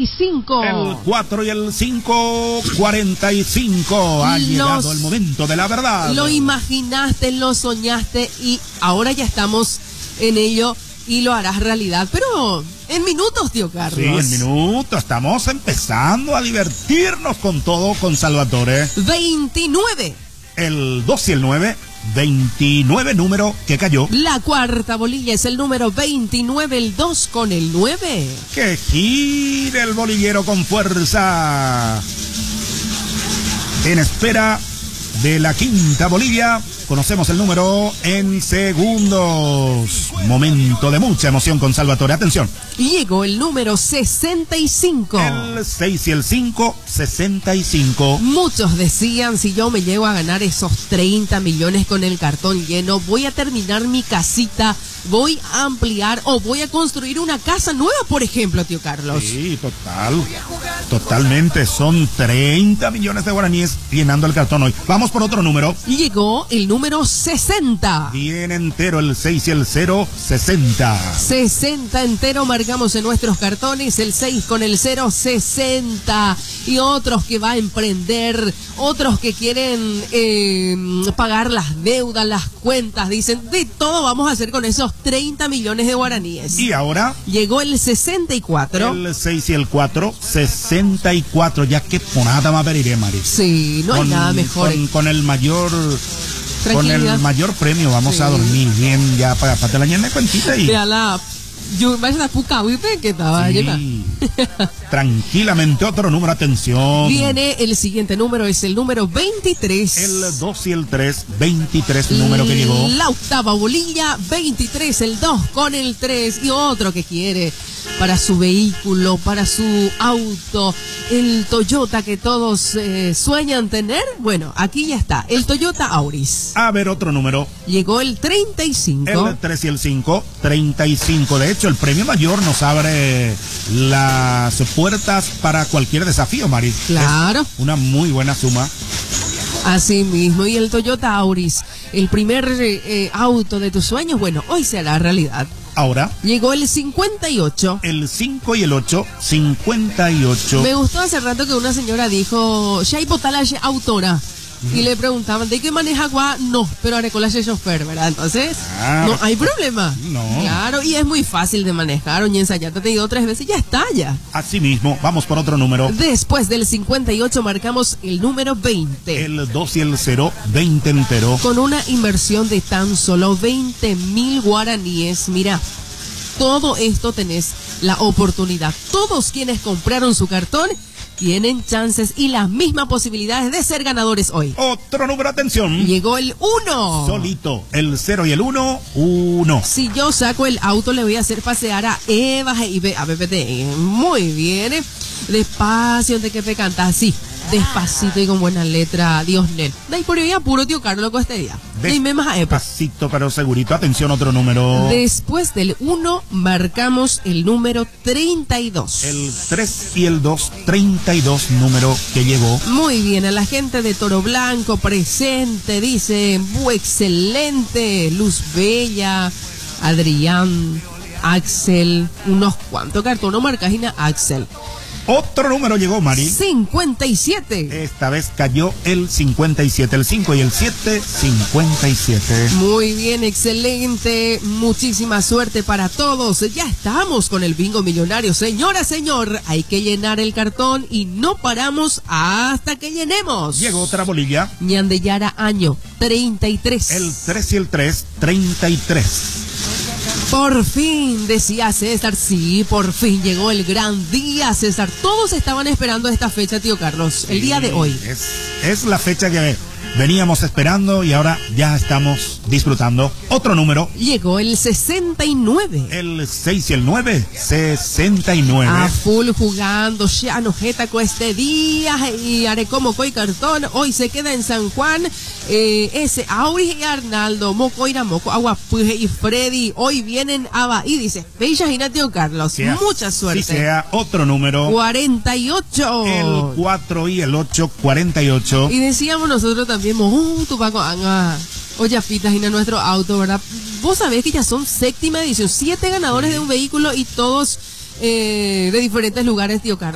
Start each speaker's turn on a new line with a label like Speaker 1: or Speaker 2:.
Speaker 1: 45.
Speaker 2: El 4 y el 5, 45. Ha llegado el momento de la verdad.
Speaker 1: Lo imaginaste, lo soñaste y ahora ya estamos en ello y lo harás realidad. Pero en minutos, tío Carlos.
Speaker 2: Sí, en minutos. Estamos empezando a divertirnos con todo con Salvatore.
Speaker 1: 29.
Speaker 2: El 2 y el 9. 29 número que cayó.
Speaker 1: La cuarta bolilla es el número 29, el 2 con el 9.
Speaker 2: Que gire el bolillero con fuerza. En espera de la quinta bolilla, conocemos el número en segundos. Momento de mucha emoción con Salvatore. Atención.
Speaker 1: Llegó el número 65.
Speaker 2: El 6 y el 5, 65.
Speaker 1: Muchos decían, si yo me llego a ganar esos 30 millones con el cartón lleno, voy a terminar mi casita, voy a ampliar o voy a construir una casa nueva, por ejemplo, tío Carlos.
Speaker 2: Sí, totalmente. Son 30 millones de guaraníes llenando el cartón hoy. Vamos por otro número.
Speaker 1: Llegó el número 60.
Speaker 2: Bien entero el 6 y el 0, 60.
Speaker 1: 60 entero marcamos en nuestros cartones, el 6 con el 0, 60. Y otros que va a emprender, otros que quieren pagar las deudas, las cuentas, dicen, de todo vamos a hacer con esos 30 millones de guaraníes.
Speaker 2: Y ahora
Speaker 1: llegó el 64.
Speaker 2: El 6 y el 4, 64. Ya que ponada más pediré, Mari.
Speaker 1: Sí, no hay nada mejor.
Speaker 2: Con el mayor... Con el mayor premio vamos a dormir bien ya para la ñana de cuentita y...
Speaker 1: Yo vaya a puca, que estaba llena.
Speaker 2: Tranquilamente otro número, atención.
Speaker 1: Viene el siguiente número, es el número 23.
Speaker 2: El 2 y el 3, 23 número que llegó.
Speaker 1: La octava bolilla, 23, el 2 con el 3 y otro que quiere para su vehículo, para su auto, el Toyota que todos sueñan tener. Bueno, aquí ya está, el Toyota Auris.
Speaker 2: A ver, otro número.
Speaker 1: Llegó el 35.
Speaker 2: El 3 y el 5, 35. De hecho, el premio mayor nos abre las puertas para cualquier desafío, Mari.
Speaker 1: Claro.
Speaker 2: Es una muy buena suma.
Speaker 1: Así mismo. Y el Toyota Auris, el primer auto de tus sueños, bueno, hoy se hará realidad.
Speaker 2: Ahora
Speaker 1: llegó el 58.
Speaker 2: El 5 y el 8, 58.
Speaker 1: Me gustó hace rato que una señora dijo, ya hay botala autora. Y le preguntaban, ¿de qué maneja agua? No, pero haré con la chofer, ¿verdad? Entonces, no hay problema.
Speaker 2: No.
Speaker 1: Claro, y es muy fácil de manejar. Oye, ensayate, te digo 3 veces, ya está, ya.
Speaker 2: Así mismo, vamos por otro número.
Speaker 1: Después del 58 marcamos el número 20.
Speaker 2: El 2 y el 0, 20 entero.
Speaker 1: Con una inversión de tan solo 20.000 guaraníes. Mira, todo esto tenés la oportunidad. Todos quienes compraron su cartón tienen chances y las mismas posibilidades de ser ganadores hoy.
Speaker 2: Otro número, atención.
Speaker 1: Llegó el 1.
Speaker 2: Solito, el 0 y el 1, 1.
Speaker 1: Si yo saco el auto, le voy a hacer pasear a Eva y a PPT. Muy bien. Despacio, de que te cantas así. Despacito y con buena letra, Dios nel. De ahí por ahí apuro, tío Carlos, con este día.
Speaker 2: Despacito, pero segurito. Atención, otro número.
Speaker 1: Después del 1, marcamos el número 32.
Speaker 2: El 3 y el 2, 32 número que llegó.
Speaker 1: Muy bien, a la gente de Toro Blanco presente, dice, excelente, Luz Bella, Adrián, Axel, unos cuantos cartones, marcajina Axel.
Speaker 2: Otro número llegó, Mari.
Speaker 1: 57.
Speaker 2: Esta vez cayó el 57, el 5 y el 7, 57.
Speaker 1: Muy bien, excelente. Muchísima suerte para todos. Ya estamos con el bingo millonario. Señora, señor, hay que llenar el cartón y no paramos hasta que llenemos.
Speaker 2: Llegó otra bolilla.
Speaker 1: Ñandeyara año 33.
Speaker 2: El 3 y el 3, 33.
Speaker 1: Por fin, decía César, sí, por fin llegó el gran día, César. Todos estaban esperando esta fecha, tío Carlos, el día de hoy.
Speaker 2: Es la fecha que veníamos esperando y ahora ya estamos disfrutando. Otro número.
Speaker 1: Llegó el 69.
Speaker 2: El 6 y el 9, 69.
Speaker 1: A full jugando, ya no jeta con este día y haré como coi cartón. Hoy se queda en San Juan. Ese Auris y Arnaldo, Mocoira, Moco, Aguapuje y Freddy. Hoy vienen a Bahía, dice. Bella tío Carlos. Mucha suerte.
Speaker 2: Si sea otro número.
Speaker 1: 48.
Speaker 2: El 4 y el 8, 48.
Speaker 1: Y decíamos nosotros también, tu Paco, oye, pitas en nuestro auto, ¿verdad? Vos sabés que ya son séptima edición, 7 ganadores de un vehículo y todos de diferentes lugares, tío Carlos.